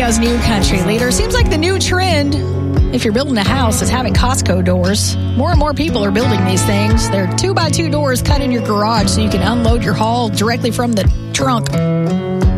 Ohio's new country leader. Seems like the new trend, if you're building a house, is having Costco doors. More and more people are building these things. They're 2x2 doors cut in your garage so you can unload your haul directly from the trunk.